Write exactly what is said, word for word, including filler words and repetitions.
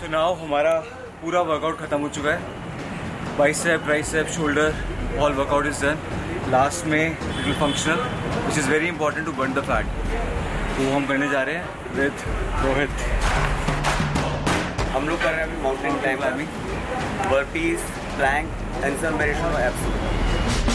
Now हमारा पूरा workout खत्म हो चुका है। Bicep, tricep, shoulder, all workout is done. Last में little functional which is very important to burn the fat, तो हम करने जा रहे हैं विद रोहित। हम लोग कर रहे हैं अभी mountain climbing, burpees, Planck and some variation of abs.